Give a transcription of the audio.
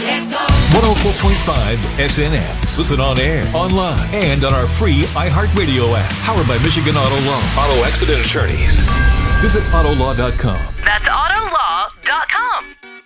Let's go. 104.5 SNX. Listen on air, online, and on our free iHeartRadio app. Powered by Michigan Auto Law. Auto Accident Attorneys. Visit Autolaw.com. That's Autolaw.com.